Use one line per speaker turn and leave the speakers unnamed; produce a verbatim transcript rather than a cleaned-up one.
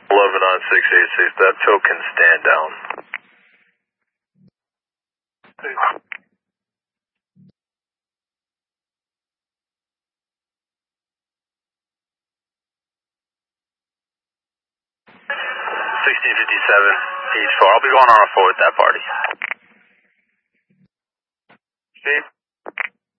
eleven on six eight six, that tow can stand down. sixteen fifty-seven, H four, I'll be going on a four with that party. Steve?